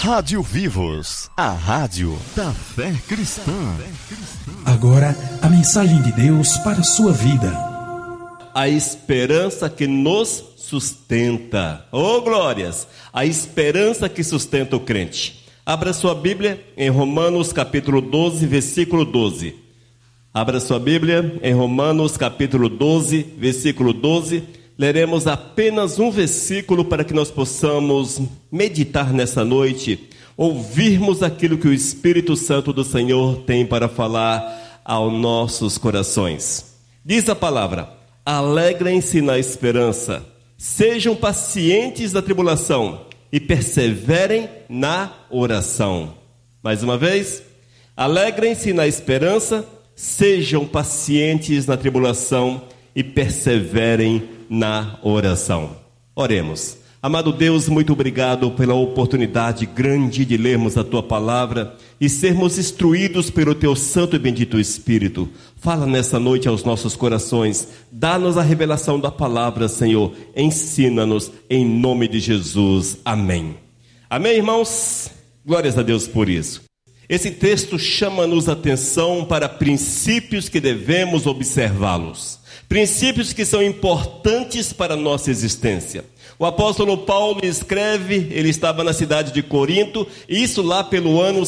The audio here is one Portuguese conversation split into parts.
Rádio Vivos, a rádio da fé cristã. Agora, a mensagem de Deus para a sua vida. A esperança que nos sustenta. Oh, glórias! A esperança que sustenta o crente. Abra sua Bíblia em Romanos capítulo 12, versículo 12. Abra sua Bíblia em Romanos capítulo 12, versículo 12. Leremos apenas um versículo para que nós possamos meditar nessa noite, ouvirmos aquilo que o Espírito Santo do Senhor tem para falar aos nossos corações. Diz a palavra: alegrem-se na esperança, sejam pacientes na tribulação e perseverem na oração. Mais uma vez, alegrem-se na esperança, sejam pacientes na tribulação e perseverem na oração. Oremos. Amado Deus, muito obrigado pela oportunidade grande de lermos a Tua Palavra e sermos instruídos pelo Teu Santo e Bendito Espírito. Fala nessa noite aos nossos corações, dá-nos a revelação da Palavra, Senhor, ensina-nos em nome de Jesus. Amém. Amém, irmãos? Glórias a Deus por isso. Esse texto chama-nos a atenção para princípios que devemos observá-los. Princípios que são importantes para a nossa existência. O apóstolo Paulo escreve, ele estava na cidade de Corinto, isso lá pelo ano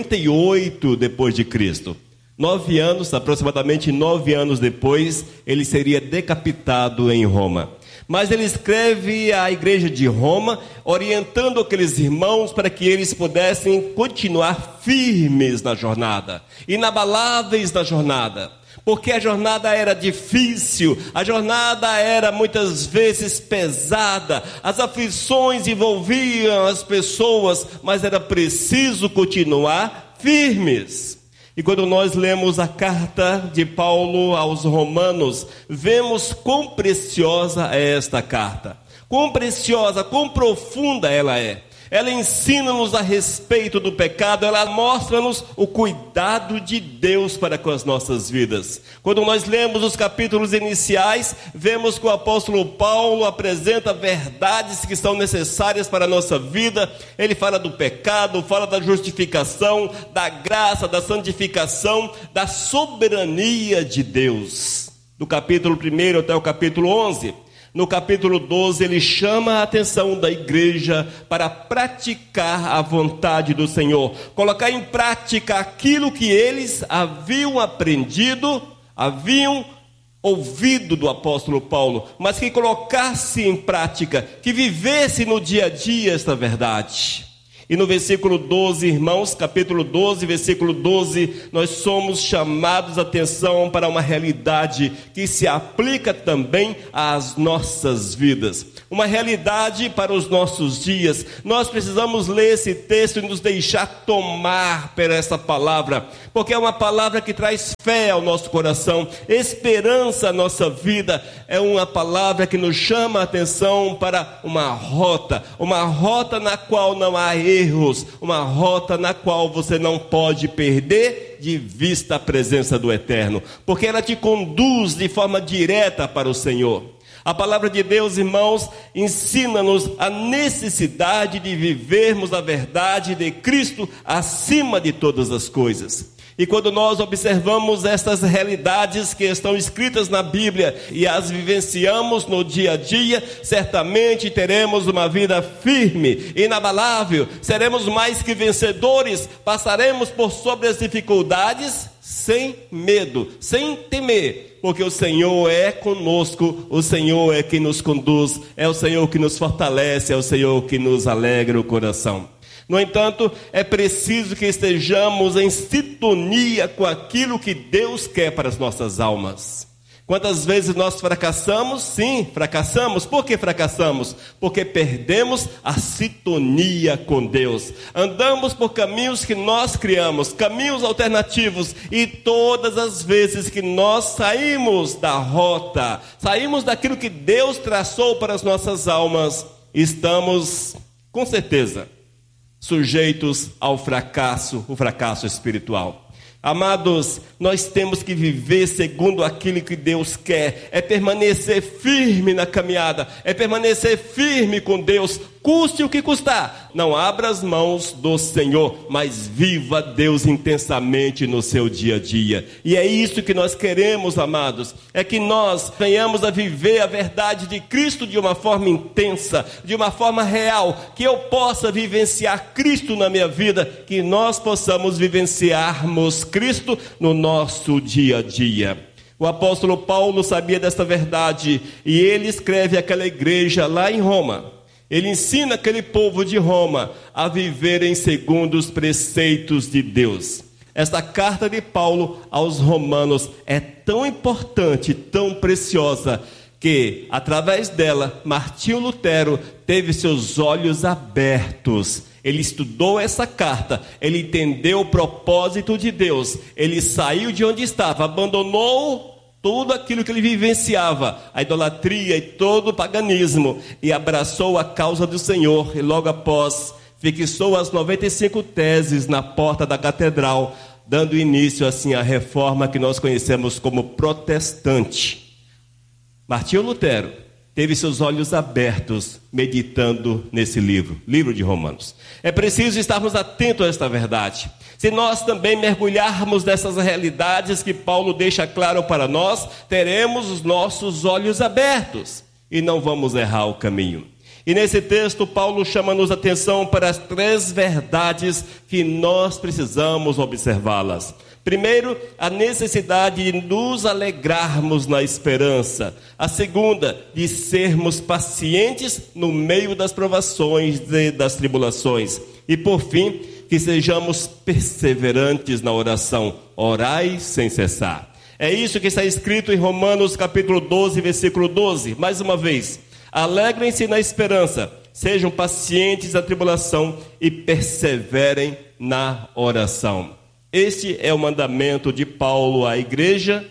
58 depois de Cristo. 9 anos, aproximadamente 9 anos depois, ele seria decapitado em Roma. Mas ele escreve à igreja de Roma, orientando aqueles irmãos para que eles pudessem continuar firmes na jornada, inabaláveis na jornada. Porque a jornada era difícil, a jornada era muitas vezes pesada, as aflições envolviam as pessoas, mas era preciso continuar firmes. E quando nós lemos a carta de Paulo aos Romanos, vemos quão preciosa é esta carta, quão preciosa, quão profunda ela é. Ela ensina-nos a respeito do pecado, ela mostra-nos o cuidado de Deus para com as nossas vidas. Quando nós lemos os capítulos iniciais, vemos que o apóstolo Paulo apresenta verdades que são necessárias para a nossa vida. Ele fala do pecado, fala da justificação, da graça, da santificação, da soberania de Deus. Do capítulo 1 até o capítulo 11. No capítulo 12, ele chama a atenção da igreja para praticar a vontade do Senhor, colocar em prática aquilo que eles haviam aprendido, haviam ouvido do apóstolo Paulo, mas que colocasse em prática, que vivesse no dia a dia esta verdade. E no versículo 12, irmãos, capítulo 12, versículo 12, nós somos chamados a atenção para uma realidade que se aplica também às nossas vidas. Uma realidade para os nossos dias. Nós precisamos ler esse texto e nos deixar tomar por essa palavra, porque é uma palavra que traz fé ao nosso coração, esperança à nossa vida. É uma palavra que nos chama a atenção para uma rota na qual não há erros, uma rota na qual você não pode perder de vista a presença do Eterno, porque ela te conduz de forma direta para o Senhor. A palavra de Deus, irmãos, ensina-nos a necessidade de vivermos a verdade de Cristo acima de todas as coisas. E quando nós observamos estas realidades que estão escritas na Bíblia e as vivenciamos no dia a dia, certamente teremos uma vida firme, inabalável, seremos mais que vencedores, passaremos por sobre as dificuldades sem medo, sem temer, porque o Senhor é conosco, o Senhor é quem nos conduz, é o Senhor que nos fortalece, é o Senhor que nos alegra o coração. No entanto, é preciso que estejamos em sintonia com aquilo que Deus quer para as nossas almas. Quantas vezes nós fracassamos? Sim, fracassamos. Por que fracassamos? Porque perdemos a sintonia com Deus. Andamos por caminhos que nós criamos, caminhos alternativos. E todas as vezes que nós saímos da rota, saímos daquilo que Deus traçou para as nossas almas, estamos, com certeza, sujeitos ao fracasso, o fracasso espiritual. Amados, nós temos que viver segundo aquilo que Deus quer, é permanecer firme na caminhada, é permanecer firme com Deus, custe o que custar. Não abra as mãos do Senhor, mas viva Deus intensamente no seu dia a dia. E é isso que nós queremos, amados. É que nós venhamos a viver a verdade de Cristo de uma forma intensa, de uma forma real. Que eu possa vivenciar Cristo na minha vida, que nós possamos vivenciarmos Cristo no nosso dia a dia. O apóstolo Paulo sabia desta verdade e ele escreve àquela igreja lá em Roma. Ele ensina aquele povo de Roma a viverem segundo os preceitos de Deus. Esta carta de Paulo aos romanos é tão importante, tão preciosa, que através dela, Martinho Lutero teve seus olhos abertos. Ele estudou essa carta, ele entendeu o propósito de Deus, ele saiu de onde estava, abandonou tudo aquilo que ele vivenciava, a idolatria e todo o paganismo, e abraçou a causa do Senhor, e logo após fixou as 95 teses na porta da catedral, dando início assim à reforma que nós conhecemos como protestante. Martinho Lutero teve seus olhos abertos meditando nesse livro de Romanos. É preciso estarmos atentos a esta verdade. Se nós também mergulharmos nessas realidades que Paulo deixa claro para nós, teremos os nossos olhos abertos e não vamos errar o caminho. E nesse texto, Paulo chama-nos a atenção para as 3 verdades que nós precisamos observá-las. Primeiro, a necessidade de nos alegrarmos na esperança. A segunda, de sermos pacientes no meio das provações e das tribulações. E por fim, que sejamos perseverantes na oração. Orai sem cessar. É isso que está escrito em Romanos capítulo 12, versículo 12. Mais uma vez, alegrem-se na esperança, sejam pacientes na tribulação e perseverem na oração. Este é o mandamento de Paulo à igreja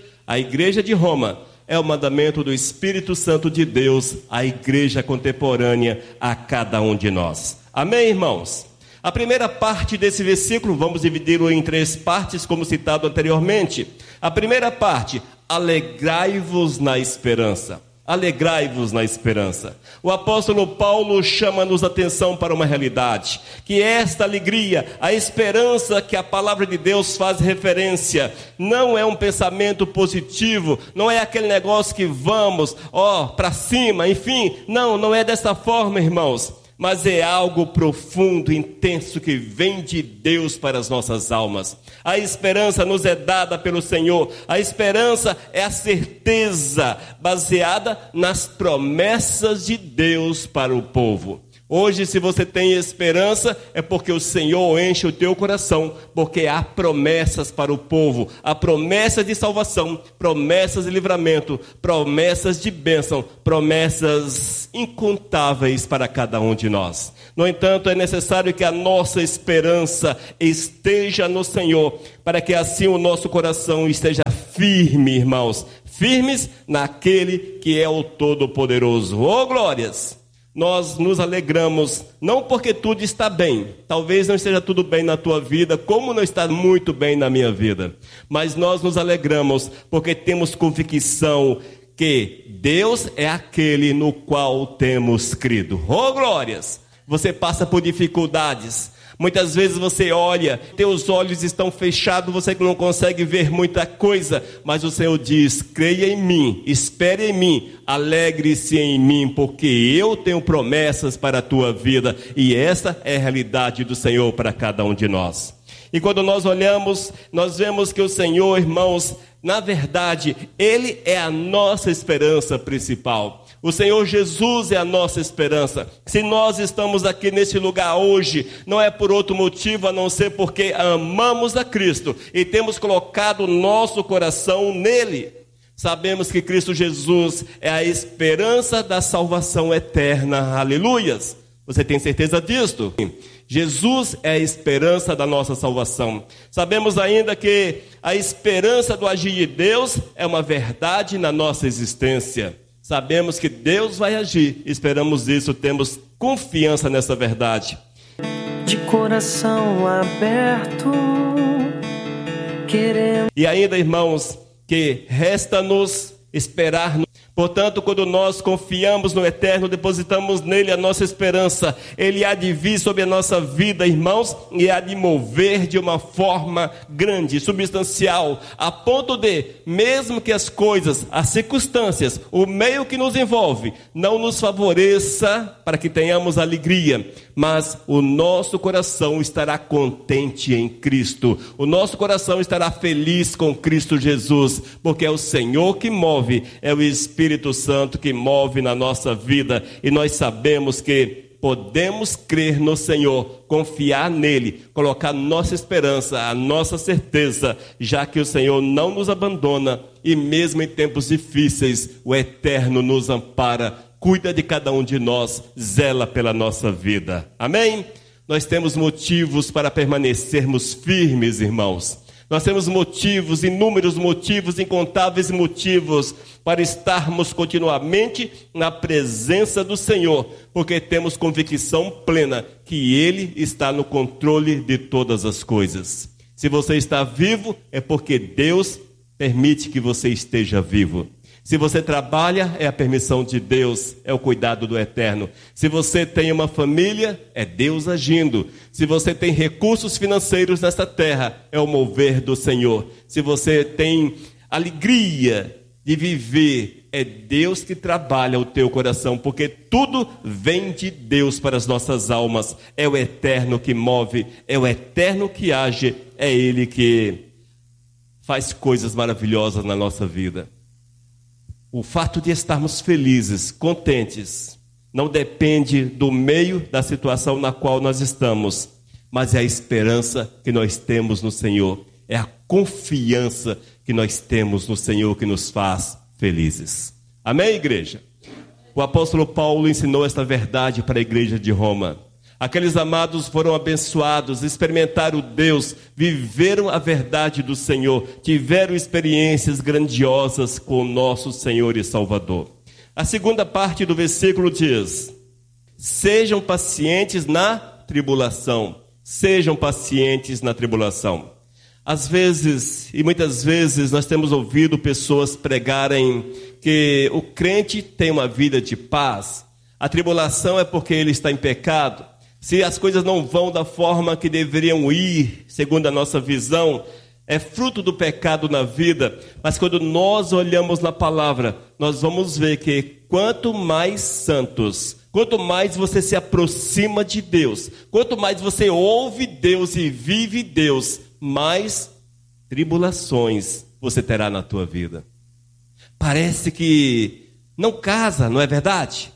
de Roma. É o mandamento do Espírito Santo de Deus à igreja contemporânea, a cada um de nós. Amém, irmãos? A primeira parte desse versículo, vamos dividi-lo em 3 partes, como citado anteriormente. A primeira parte, alegrai-vos na esperança. Alegrai-vos na esperança. O apóstolo Paulo chama-nos atenção para uma realidade, que esta alegria, a esperança que a palavra de Deus faz referência, não é um pensamento positivo, não é aquele negócio que vamos, para cima, enfim, não é dessa forma, irmãos. Mas é algo profundo, intenso, que vem de Deus para as nossas almas. A esperança nos é dada pelo Senhor. A esperança é a certeza baseada nas promessas de Deus para o povo. Hoje, se você tem esperança, é porque o Senhor enche o teu coração, porque há promessas para o povo, há promessas de salvação, promessas de livramento, promessas de bênção, promessas incontáveis para cada um de nós. No entanto, é necessário que a nossa esperança esteja no Senhor, para que assim o nosso coração esteja firme, irmãos, firmes naquele que é o Todo-Poderoso. Oh, glórias! Nós nos alegramos, não porque tudo está bem, talvez não esteja tudo bem na tua vida, como não está muito bem na minha vida, mas nós nos alegramos porque temos convicção que Deus é aquele no qual temos crido. Oh, glórias! Você passa por dificuldades, muitas vezes você olha, teus olhos estão fechados, você não consegue ver muita coisa, mas o Senhor diz, creia em mim, espere em mim, alegre-se em mim, porque eu tenho promessas para a tua vida, e essa é a realidade do Senhor para cada um de nós. E quando nós olhamos, nós vemos que o Senhor, irmãos, na verdade, Ele é a nossa esperança principal. O Senhor Jesus é a nossa esperança. Se nós estamos aqui nesse lugar hoje, não é por outro motivo a não ser porque amamos a Cristo e temos colocado o nosso coração nele. Sabemos que Cristo Jesus é a esperança da salvação eterna. Aleluias! Você tem certeza disto? Jesus é a esperança da nossa salvação. Sabemos ainda que a esperança do agir de Deus é uma verdade na nossa existência. Sabemos que Deus vai agir, esperamos isso, temos confiança nessa verdade. De coração aberto, querendo. E ainda, irmãos, que resta-nos esperar, Portanto, quando nós confiamos no Eterno, depositamos nele a nossa esperança, ele há de vir sobre a nossa vida, irmãos, e há de mover de uma forma grande, substancial, a ponto de, mesmo que as coisas, as circunstâncias, o meio que nos envolve, não nos favoreça para que tenhamos alegria, mas o nosso coração estará contente em Cristo, o nosso coração estará feliz com Cristo Jesus, porque é o Senhor que move, é o Espírito Santo que move na nossa vida, e nós sabemos que podemos crer no Senhor, confiar nele, colocar nossa esperança, a nossa certeza, já que o Senhor não nos abandona, e mesmo em tempos difíceis, o Eterno nos ampara, cuida de cada um de nós, zela pela nossa vida. Amém? Nós temos motivos para permanecermos firmes, irmãos. Nós temos motivos, inúmeros motivos, incontáveis motivos para estarmos continuamente na presença do Senhor, porque temos convicção plena que Ele está no controle de todas as coisas. Se você está vivo, é porque Deus permite que você esteja vivo. Se você trabalha, é a permissão de Deus, é o cuidado do Eterno. Se você tem uma família, é Deus agindo. Se você tem recursos financeiros nesta terra, é o mover do Senhor. Se você tem alegria de viver, é Deus que trabalha o teu coração, porque tudo vem de Deus para as nossas almas. É o Eterno que move, é o Eterno que age, é Ele que faz coisas maravilhosas na nossa vida. O fato de estarmos felizes, contentes, não depende do meio da situação na qual nós estamos, mas é a esperança que nós temos no Senhor, é a confiança que nós temos no Senhor que nos faz felizes. Amém, igreja? O apóstolo Paulo ensinou esta verdade para a igreja de Roma. Aqueles amados foram abençoados, experimentaram Deus, viveram a verdade do Senhor, tiveram experiências grandiosas com o nosso Senhor e Salvador. A segunda parte do versículo diz: sejam pacientes na tribulação. Sejam pacientes na tribulação. Às vezes, e muitas vezes, nós temos ouvido pessoas pregarem que o crente tem uma vida de paz. A tribulação é porque ele está em pecado. Se as coisas não vão da forma que deveriam ir, segundo a nossa visão, é fruto do pecado na vida. Mas quando nós olhamos na palavra, nós vamos ver que quanto mais santos, quanto mais você se aproxima de Deus, quanto mais você ouve Deus e vive Deus, mais tribulações você terá na tua vida. Parece que não casa, não é verdade?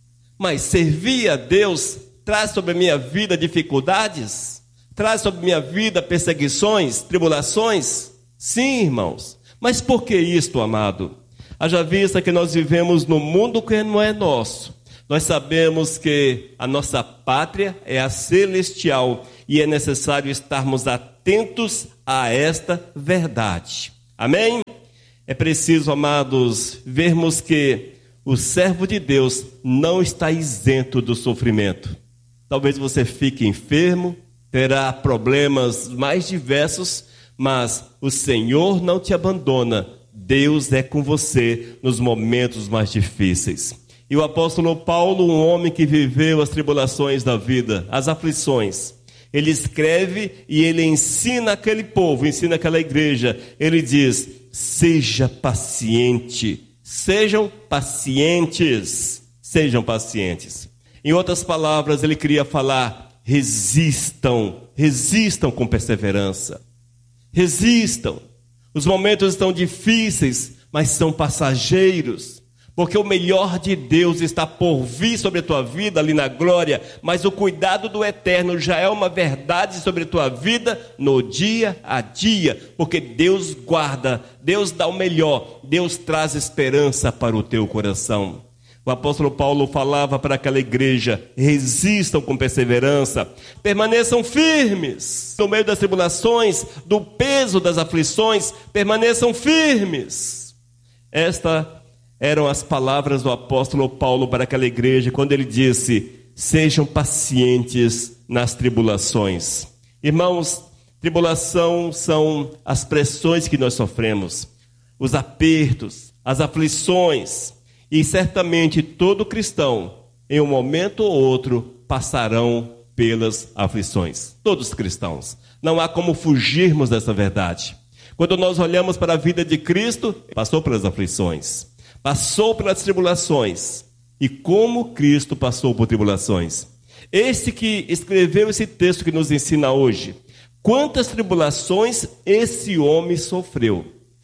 Mas servir a Deus traz sobre a minha vida dificuldades? Traz sobre a minha vida perseguições, tribulações? Sim, irmãos. Mas por que isto, amado? Haja vista que nós vivemos num mundo que não é nosso. Nós sabemos que a nossa pátria é a celestial e é necessário estarmos atentos a esta verdade. Amém? É preciso, amados, vermos que o servo de Deus não está isento do sofrimento. Talvez você fique enfermo, terá problemas mais diversos, mas o Senhor não te abandona. Deus é com você nos momentos mais difíceis. E o apóstolo Paulo, um homem que viveu as tribulações da vida, as aflições, ele escreve e ele ensina aquele povo, ensina aquela igreja. Ele diz: seja paciente, sejam pacientes, sejam pacientes. Em outras palavras, ele queria falar: resistam com perseverança. Resistam. Os momentos estão difíceis, mas são passageiros. Porque o melhor de Deus está por vir sobre a tua vida ali na glória, mas o cuidado do Eterno já é uma verdade sobre a tua vida no dia a dia, porque Deus guarda, Deus dá o melhor, Deus traz esperança para o teu coração. O apóstolo Paulo falava para aquela igreja: resistam com perseverança, permaneçam firmes no meio das tribulações, do peso das aflições, permaneçam firmes. Estas eram as palavras do apóstolo Paulo para aquela igreja, quando ele disse: sejam pacientes nas tribulações. Irmãos, tribulação são as pressões que nós sofremos, os apertos, as aflições. E certamente todo cristão, em um momento ou outro, passarão pelas aflições. Todos os cristãos. Não há como fugirmos dessa verdade. Quando nós olhamos para a vida de Cristo, passou pelas aflições, passou pelas tribulações. E como Cristo passou por tribulações? Este que escreveu esse texto que nos ensina hoje, quantas tribulações esse homem sofreu.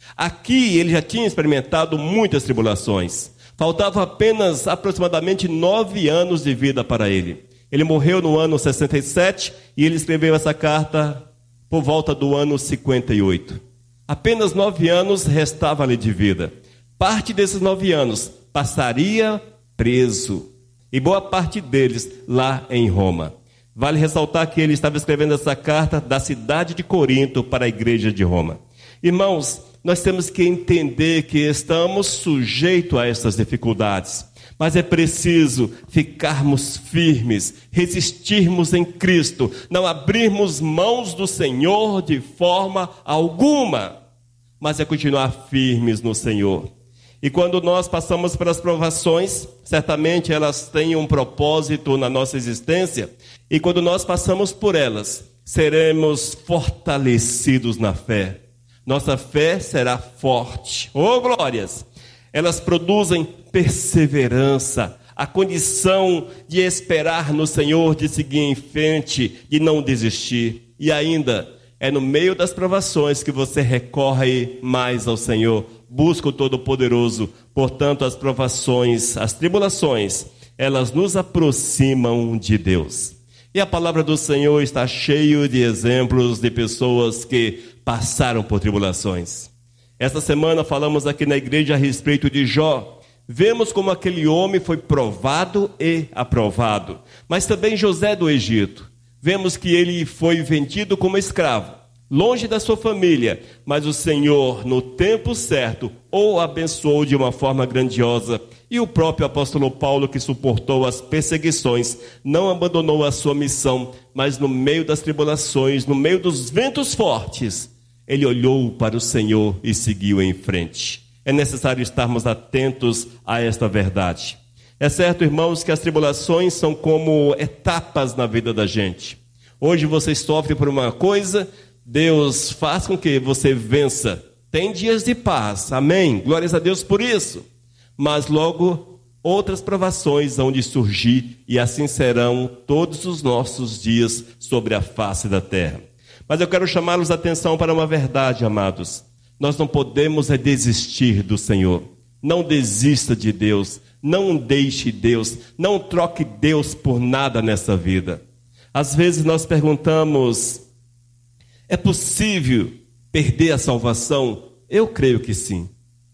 Aqui ele já tinha experimentado muitas tribulações. Faltava apenas aproximadamente 9 anos de vida para ele. Ele morreu no ano 67 e ele escreveu essa carta por volta do ano 58. Apenas 9 anos restava-lhe de vida. Parte desses 9 anos passaria preso. E boa parte deles lá em Roma. Vale ressaltar que ele estava escrevendo essa carta da cidade de Corinto para a igreja de Roma. Irmãos, nós temos que entender que estamos sujeitos a essas dificuldades. Mas é preciso ficarmos firmes, resistirmos em Cristo, não abrirmos mãos do Senhor de forma alguma, mas é continuar firmes no Senhor. E quando nós passamos pelas provações, certamente elas têm um propósito na nossa existência, e quando nós passamos por elas, seremos fortalecidos na fé. Nossa fé será forte. Oh, glórias! Elas produzem perseverança, a condição de esperar no Senhor, de seguir em frente, de não desistir. E ainda, é no meio das provações que você recorre mais ao Senhor, busca o Todo-Poderoso. Portanto, as provações, as tribulações, elas nos aproximam de Deus. E a palavra do Senhor está cheia de exemplos de pessoas que passaram por tribulações. Esta semana falamos aqui na igreja a respeito de Jó. Vemos como aquele homem foi provado e aprovado. Mas também José do Egito. Vemos que ele foi vendido como escravo, longe da sua família. Mas o Senhor, no tempo certo, o abençoou de uma forma grandiosa. E o próprio apóstolo Paulo, que suportou as perseguições, não abandonou a sua missão, mas no meio das tribulações, no meio dos ventos fortes, ele olhou para o Senhor e seguiu em frente. É necessário estarmos atentos a esta verdade. É certo, irmãos, que as tribulações são como etapas na vida da gente. Hoje você sofre por uma coisa, Deus faz com que você vença. Tem dias de paz, amém? Glórias a Deus por isso. Mas logo outras provações hão de surgir, e assim serão todos os nossos dias sobre a face da terra. Mas eu quero chamá-los a atenção para uma verdade, amados. Nós não podemos desistir do Senhor. Não desista de Deus. Não deixe Deus. Não troque Deus por nada nessa vida. Às vezes nós perguntamos: é possível perder a salvação? Eu creio que sim.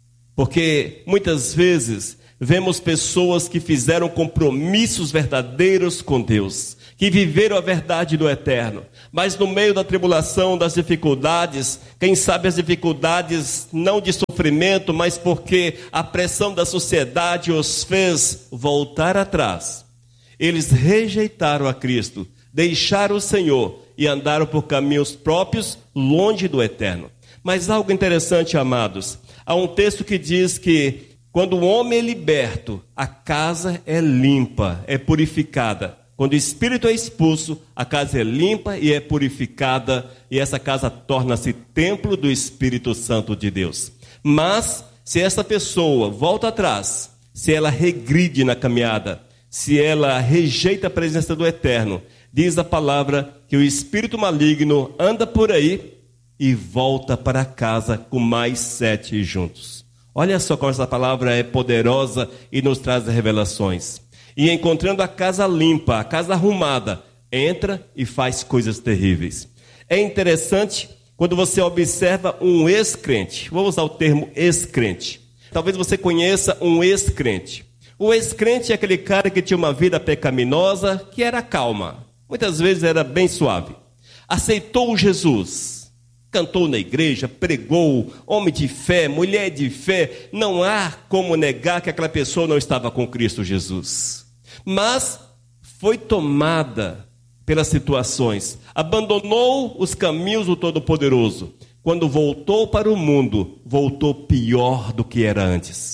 Porque muitas vezes vemos pessoas que fizeram compromissos verdadeiros com Deus, que viveram a verdade do eterno, mas no meio da tribulação, das dificuldades, quem sabe as dificuldades não de sofrimento, mas porque a pressão da sociedade os fez voltar atrás. Eles rejeitaram a Cristo, deixaram o Senhor e andaram por caminhos próprios, longe do eterno. Mas algo interessante, amados, há um texto que diz que quando o homem é liberto, a casa é limpa, é purificada. Quando o espírito é expulso, a casa é limpa e é purificada, e essa casa torna-se templo do Espírito Santo de Deus. Mas, se essa pessoa volta atrás, se ela regride na caminhada, se ela rejeita a presença do Eterno, diz a palavra que o espírito maligno anda por aí e volta para casa com mais 7 juntos. Olha só como essa palavra é poderosa e nos traz revelações. E encontrando a casa limpa, a casa arrumada, entra e faz coisas terríveis. É interessante quando você observa um ex-crente. Vou usar o termo ex-crente. Talvez você conheça um ex-crente. O ex-crente é aquele cara que tinha uma vida pecaminosa, que era calma. Muitas vezes era bem suave. Aceitou Jesus. Cantou na igreja, pregou, homem de fé, mulher de fé. Não há como negar que aquela pessoa não estava com Cristo Jesus. Mas foi tomada pelas situações. Abandonou os caminhos do Todo-Poderoso. Quando voltou para o mundo, voltou pior do que era antes.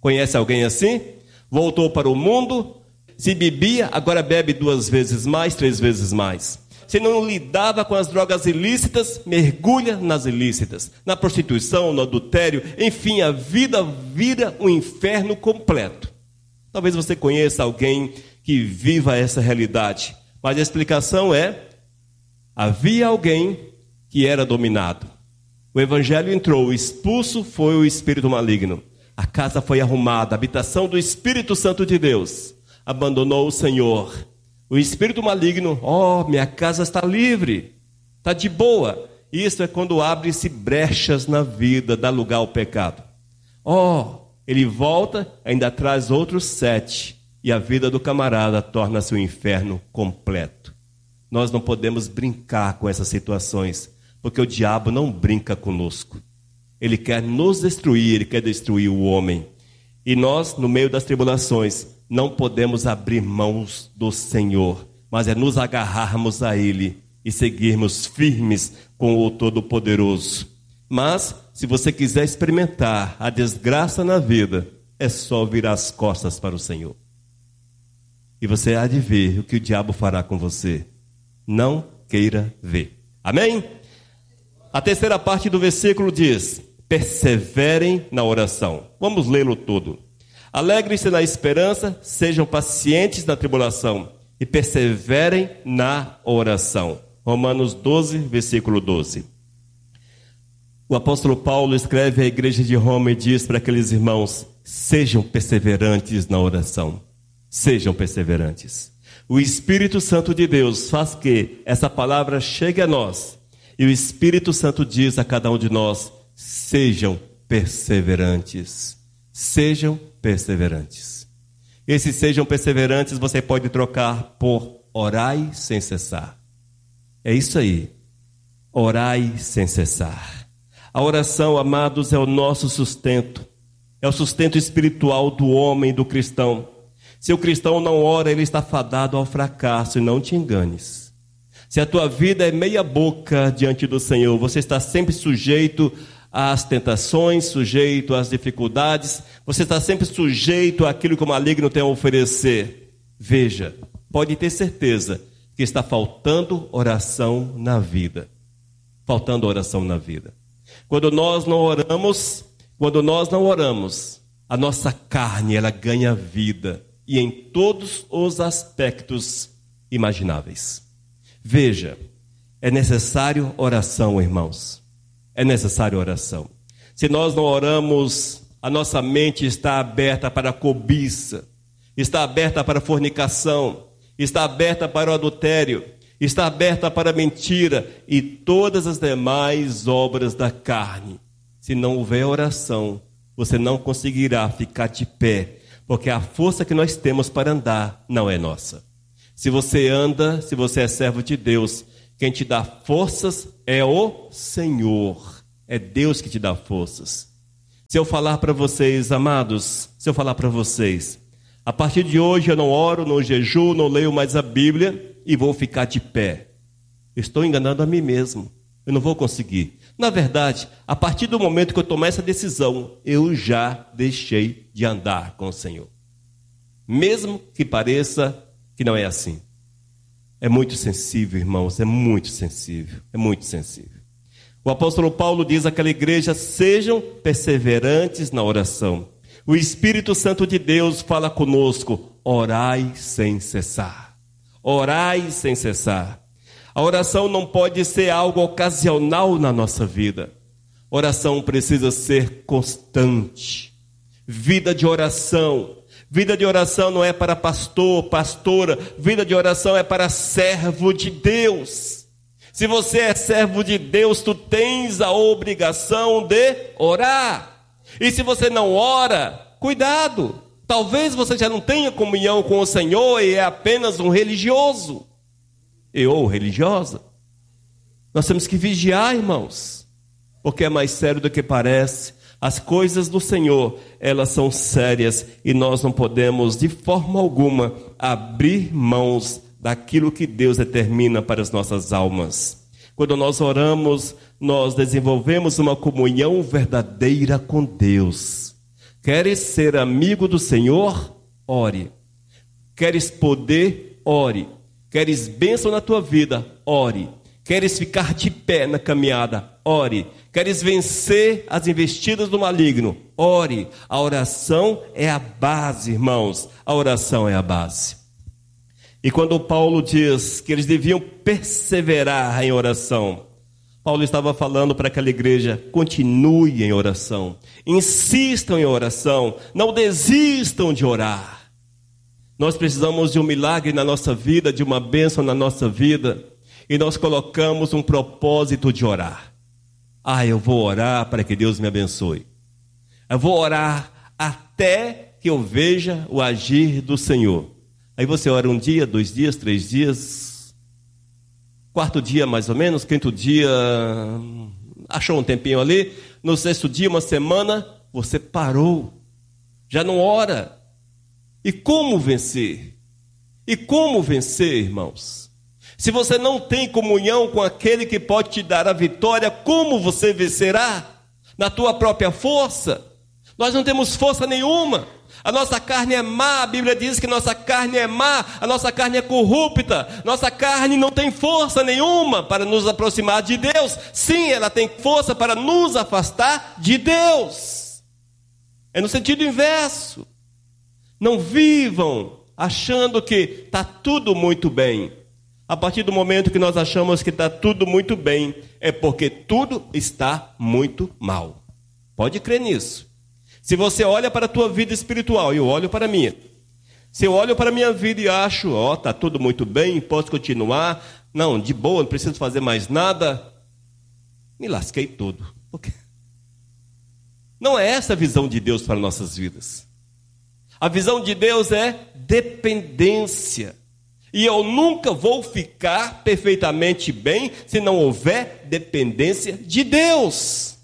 Conhece alguém assim? Voltou para o mundo, se bebia, agora bebe 2 vezes mais, 3 vezes mais. Se não lidava com as drogas ilícitas, mergulha nas ilícitas. Na prostituição, no adultério, enfim, a vida vira um inferno completo. Talvez você conheça alguém que viva essa realidade. Mas a explicação é, havia alguém que era dominado. O evangelho entrou, expulso foi o espírito maligno. A casa foi arrumada, a habitação do Espírito Santo de Deus. Abandonou o Senhor. O espírito maligno, minha casa está livre, está de boa. Isso é quando abre-se brechas na vida, dá lugar ao pecado. Ele volta, ainda traz outros 7, e a vida do camarada torna-se um inferno completo. Nós não podemos brincar com essas situações, porque o diabo não brinca conosco. Ele quer nos destruir, ele quer destruir o homem. E nós, no meio das tribulações, não podemos abrir mãos do Senhor, mas é nos agarrarmos a Ele e seguirmos firmes com o Todo-Poderoso. Mas, se você quiser experimentar a desgraça na vida, é só virar as costas para o Senhor. E você há de ver o que o diabo fará com você. Não queira ver. Amém? A terceira parte do versículo diz: perseverem na oração. Vamos lê-lo todo. Alegrem-se na esperança, sejam pacientes na tribulação e perseverem na oração. Romanos 12, versículo 12. O apóstolo Paulo escreve à igreja de Roma e diz para aqueles irmãos: sejam perseverantes na oração. Sejam perseverantes. O Espírito Santo de Deus faz que essa palavra chegue a nós. E o Espírito Santo diz a cada um de nós: sejam perseverantes. Sejam perseverantes. Esses sejam perseverantes você pode trocar por orai sem cessar. É isso aí. Orai sem cessar. A oração, amados, é o nosso sustento. É o sustento espiritual do homem, do cristão. Se o cristão não ora, ele está fadado ao fracasso, e não te enganes. Se a tua vida é meia boca diante do Senhor, você está sempre sujeito às tentações, sujeito às dificuldades, você está sempre sujeito àquilo que o maligno tem a oferecer. Veja, pode ter certeza que está faltando oração na vida. Faltando oração na vida. Quando nós não oramos, a nossa carne, ela ganha vida, e em todos os aspectos imagináveis. Veja, é necessário oração, irmãos. É necessário oração. Se nós não oramos, a nossa mente está aberta para a cobiça, está aberta para a fornicação, está aberta para o adultério, está aberta para a mentira e todas as demais obras da carne. Se não houver oração, você não conseguirá ficar de pé, porque a força que nós temos para andar não é nossa. Se você anda, se você é servo de Deus, quem te dá forças é o Senhor. É Deus que te dá forças. Se eu falar para vocês, amados, a partir de hoje eu não oro, não jejuo, não leio mais a Bíblia e vou ficar de pé. Estou enganando a mim mesmo. Eu não vou conseguir. Na verdade, a partir do momento que eu tomar essa decisão, eu já deixei de andar com o Senhor. Mesmo que pareça que não é assim. É muito sensível, irmãos, é muito sensível. O apóstolo Paulo diz àquela igreja: sejam perseverantes na oração. O Espírito Santo de Deus fala conosco: orai sem cessar. Orai sem cessar. A oração não pode ser algo ocasional na nossa vida. Oração precisa ser constante. Vida de oração. Vida de oração não é para pastor, pastora. Vida de oração é para servo de Deus. Se você é servo de Deus, tu tens a obrigação de orar. E se você não ora, cuidado. Talvez você já não tenha comunhão com o Senhor e é apenas um religioso. Ou religiosa. Nós temos que vigiar, irmãos. Porque é mais sério do que parece. As coisas do Senhor, elas são sérias e nós não podemos, de forma alguma, abrir mãos daquilo que Deus determina para as nossas almas. Quando nós oramos, nós desenvolvemos uma comunhão verdadeira com Deus. Queres ser amigo do Senhor? Ore. Queres poder? Ore. Queres bênção na tua vida? Ore. Queres ficar de pé na caminhada? Ore. Queres vencer as investidas do maligno? Ore. A oração é a base, irmãos. A oração é a base. E quando Paulo diz que eles deviam perseverar em oração, Paulo estava falando para aquela igreja: continue em oração, insistam em oração, não desistam de orar. Nós precisamos de um milagre na nossa vida, de uma bênção na nossa vida, e nós colocamos um propósito de orar. Eu vou orar para que Deus me abençoe. Eu vou orar até que eu veja o agir do Senhor. Aí você ora 1 dia, 2 dias, 3 dias, 4º dia mais ou menos, 5º dia, achou um tempinho ali, no 6º dia, uma semana, você parou, já não ora. E como vencer? E como vencer, irmãos? Se você não tem comunhão com aquele que pode te dar a vitória, como você vencerá? Na tua própria força? Nós não temos força nenhuma. A nossa carne é má, a Bíblia diz que nossa carne é má, a nossa carne é corrupta, nossa carne não tem força nenhuma para nos aproximar de Deus. Sim, ela tem força para nos afastar de Deus. É no sentido inverso. Não vivam achando que está tudo muito bem. A partir do momento que nós achamos que está tudo muito bem, é porque tudo está muito mal. Pode crer nisso. Se você olha para a tua vida espiritual, e eu olho para a minha. Se eu olho para a minha vida e acho, está tudo muito bem, posso continuar. Não, de boa, não preciso fazer mais nada. Me lasquei tudo. Porque não é essa a visão de Deus para nossas vidas. A visão de Deus é dependência. E eu nunca vou ficar perfeitamente bem se não houver dependência de Deus.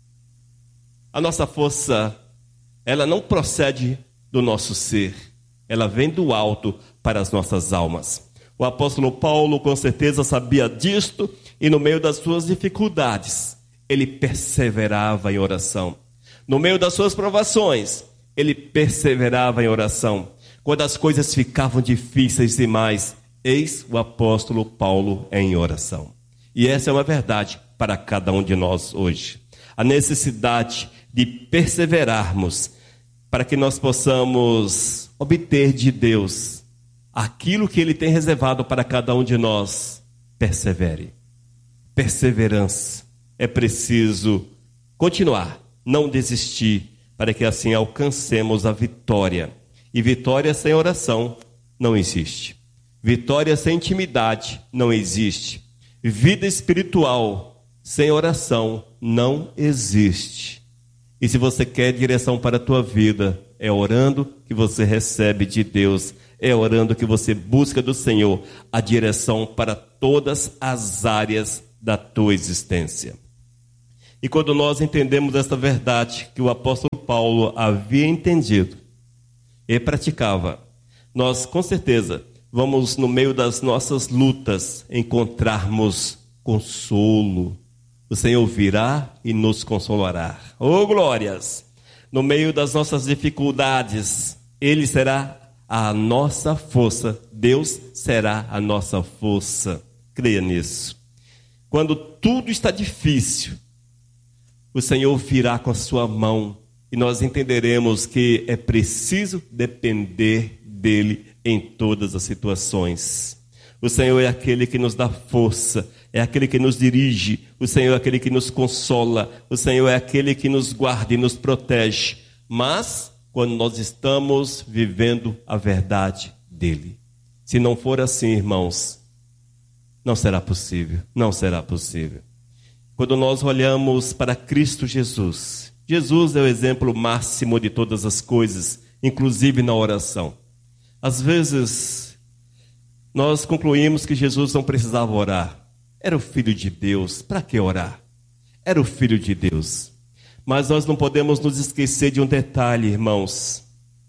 A nossa força, ela não procede do nosso ser, ela vem do alto para as nossas almas. O apóstolo Paulo com certeza sabia disto, e no meio das suas dificuldades, ele perseverava em oração. No meio das suas provações, ele perseverava em oração. Quando as coisas ficavam difíceis demais, eis o apóstolo Paulo em oração. E essa é uma verdade para cada um de nós hoje. A necessidade de perseverarmos para que nós possamos obter de Deus aquilo que Ele tem reservado para cada um de nós. Persevere. Perseverança. É preciso continuar, não desistir, para que assim alcancemos a vitória. E vitória sem oração não existe. Vitória sem intimidade não existe. Vida espiritual sem oração não existe. E se você quer direção para a tua vida, é orando que você recebe de Deus, é orando que você busca do Senhor a direção para todas as áreas da tua existência. E quando nós entendemos esta verdade que o apóstolo Paulo havia entendido e praticava, nós com certeza vamos no meio das nossas lutas encontrarmos consolo. O Senhor virá e nos consolará. Oh, glórias! No meio das nossas dificuldades, Ele será a nossa força. Deus será a nossa força. Creia nisso. Quando tudo está difícil, o Senhor virá com a sua mão e nós entenderemos que é preciso depender dEle em todas as situações. O Senhor é aquele que nos dá força, é aquele que nos dirige, o Senhor é aquele que nos consola, o Senhor é aquele que nos guarda e nos protege. Mas quando nós estamos vivendo a verdade dEle. Se não for assim, irmãos, não será possível, não será possível. Quando nós olhamos para Cristo Jesus, Jesus é o exemplo máximo de todas as coisas, inclusive na oração. Às vezes, nós concluímos que Jesus não precisava orar. Era o Filho de Deus, para que orar? Era o Filho de Deus. Mas nós não podemos nos esquecer de um detalhe, irmãos.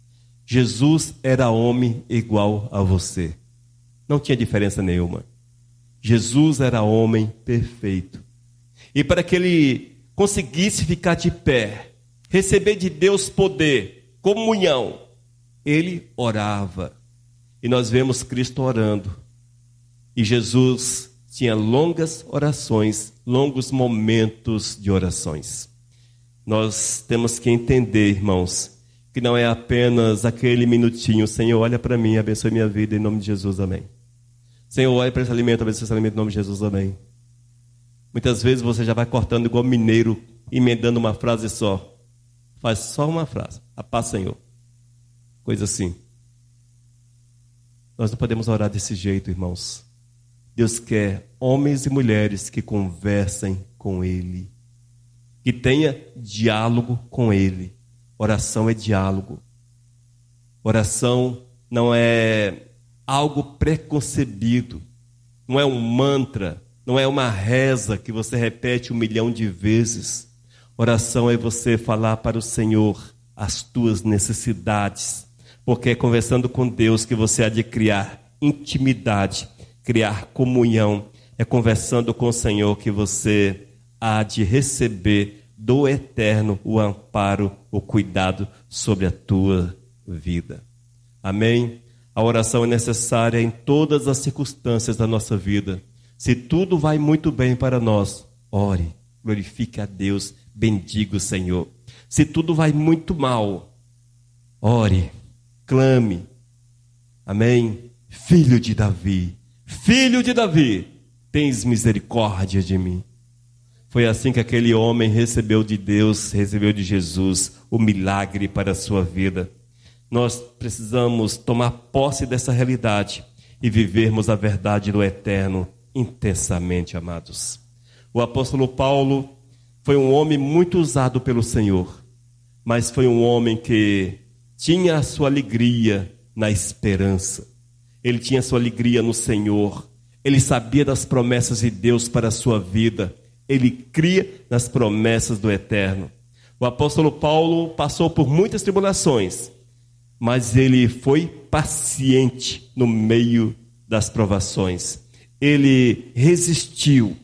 Jesus era homem igual a você. Não tinha diferença nenhuma. Jesus era homem perfeito. E para que ele conseguisse ficar de pé, receber de Deus poder, comunhão, ele orava. E nós vemos Cristo orando. E Jesus tinha longas orações, longos momentos de orações. Nós temos que entender, irmãos, que não é apenas aquele minutinho, Senhor, olha para mim, abençoe minha vida, em nome de Jesus, amém. Senhor, olha para esse alimento, abençoe esse alimento, em nome de Jesus, amém. Muitas vezes você já vai cortando igual mineiro, emendando uma frase só. Faz só uma frase, a paz, Senhor. Coisa assim. Nós não podemos orar desse jeito, irmãos. Deus quer homens e mulheres que conversem com Ele, que tenha diálogo com Ele. Oração é diálogo. Oração não é algo preconcebido, não é um mantra, não é uma reza que você repete 1 milhão de vezes. Oração é você falar para o Senhor as tuas necessidades, porque é conversando com Deus que você há de criar intimidade, criar comunhão. É conversando com o Senhor que você há de receber do eterno o amparo, o cuidado sobre a tua vida. Amém? A oração é necessária em todas as circunstâncias da nossa vida. Se tudo vai muito bem para nós, ore, glorifique a Deus, bendiga o Senhor. Se tudo vai muito mal, ore, clame. Amém? Filho de Davi, tens misericórdia de mim. Foi assim que aquele homem recebeu de Deus, recebeu de Jesus o milagre para a sua vida. Nós precisamos tomar posse dessa realidade e vivermos a verdade do eterno intensamente, amados. O apóstolo Paulo foi um homem muito usado pelo Senhor, mas foi um homem que tinha a sua alegria na esperança. Ele tinha a sua alegria no Senhor. Ele sabia das promessas de Deus para a sua vida. Ele cria nas promessas do eterno. O apóstolo Paulo passou por muitas tribulações, mas ele foi paciente no meio das provações. Ele resistiu.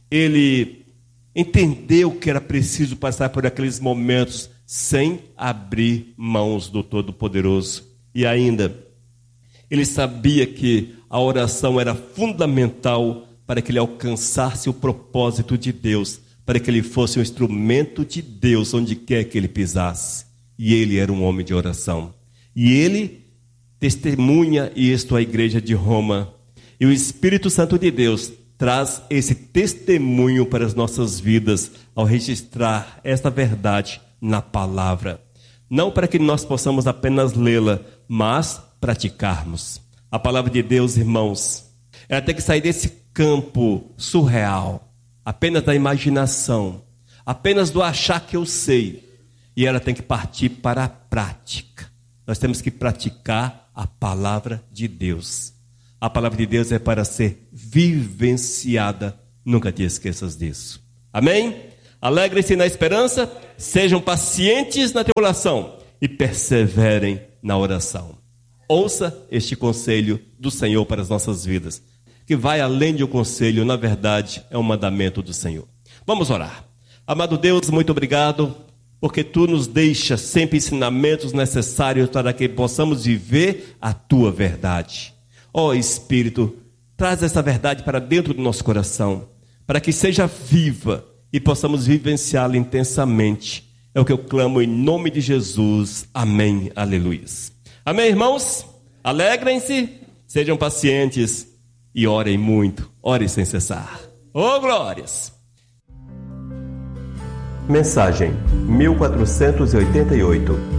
Ele entendeu que era preciso passar por aqueles momentos sem abrir mãos do Todo-Poderoso. E ainda, ele sabia que a oração era fundamental para que ele alcançasse o propósito de Deus, para que ele fosse um instrumento de Deus onde quer que ele pisasse. E ele era um homem de oração. E ele testemunha isto à igreja de Roma. E o Espírito Santo de Deus traz esse testemunho para as nossas vidas ao registrar esta verdade na palavra. Não para que nós possamos apenas lê-la, mas praticarmos. A palavra de Deus, irmãos, ela tem que sair desse campo surreal, apenas da imaginação, apenas do achar que eu sei, e ela tem que partir para a prática. Nós temos que praticar a palavra de Deus. A palavra de Deus é para ser vivenciada. Nunca te esqueças disso. Amém? Alegrem-se na esperança, sejam pacientes na tribulação e perseverem na oração. Ouça este conselho do Senhor para as nossas vidas, que vai além de um conselho, na verdade, é um mandamento do Senhor. Vamos orar. Amado Deus, muito obrigado, porque Tu nos deixas sempre ensinamentos necessários para que possamos viver a Tua verdade. Ó Espírito, traz essa verdade para dentro do nosso coração, para que seja viva e possamos vivenciá-la intensamente. É o que eu clamo em nome de Jesus. Amém. Aleluia. Amém, irmãos? Alegrem-se, sejam pacientes e orem muito. Orem sem cessar. Oh, glórias! Mensagem 1488.